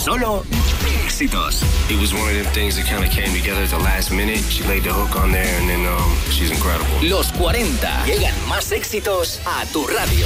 solo éxitos. It was one of them things that kind of came together at the last minute. She laid the hook on there and then she's incredible. Los 40. Llegan más éxitos a tu radio.